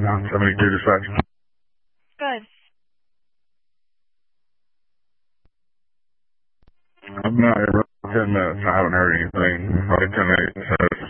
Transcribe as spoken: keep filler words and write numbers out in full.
seventy-two dispatch. Good. I'm not here for ten minutes. I haven't heard anything. Probably ten minutes.